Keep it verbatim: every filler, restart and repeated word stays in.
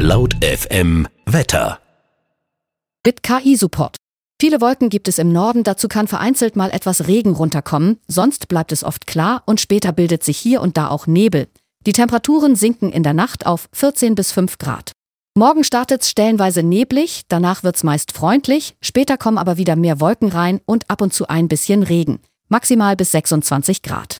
Laut F M Wetter. Mit K I-Support. Viele Wolken gibt es im Norden, dazu kann vereinzelt mal etwas Regen runterkommen, sonst bleibt es oft klar und später bildet sich hier und da auch Nebel. Die Temperaturen sinken in der Nacht auf vierzehn bis fünf Grad. Morgen startet's stellenweise neblig, danach wird's meist freundlich, später kommen aber wieder mehr Wolken rein und ab und zu ein bisschen Regen. Maximal bis sechsundzwanzig Grad.